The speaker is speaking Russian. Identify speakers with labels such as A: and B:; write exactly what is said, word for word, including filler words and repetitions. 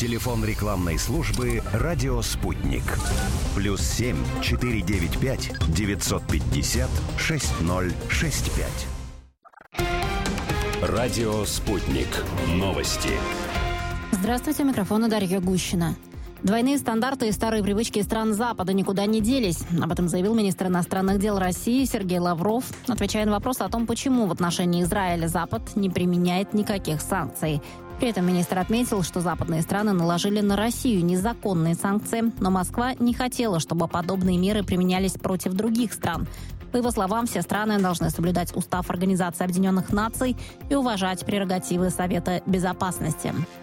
A: Телефон рекламной службы «Радио Спутник». Плюс семь четыре девять пять девятьсот пятьдесят шесть ноль шесть пять. Радио «Спутник». Новости.
B: Здравствуйте, у микрофона Дарья Гущина. Двойные стандарты и старые привычки стран Запада никуда не делись. Об этом заявил министр иностранных дел России Сергей Лавров, отвечая на вопрос о том, почему в отношении Израиля Запад не применяет никаких санкций. При этом министр отметил, что западные страны наложили на Россию незаконные санкции, но Москва не хотела, чтобы подобные меры применялись против других стран. По его словам, все страны должны соблюдать Устав Организации Объединенных Наций и уважать прерогативы Совета Безопасности.